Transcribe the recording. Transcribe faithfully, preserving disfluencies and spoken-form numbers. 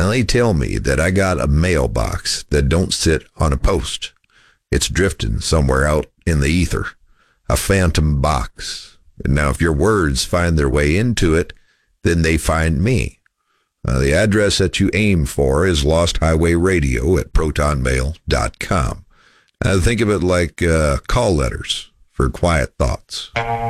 Now, they tell me that I got a mailbox that don't sit on a post. It's drifting somewhere out in the ether, a phantom box. And now, if your words find their way into it, then they find me. Uh, the address that you aim for is Lost Highway Radio at proton mail dot com. Uh, think of it like uh, call letters for quiet thoughts.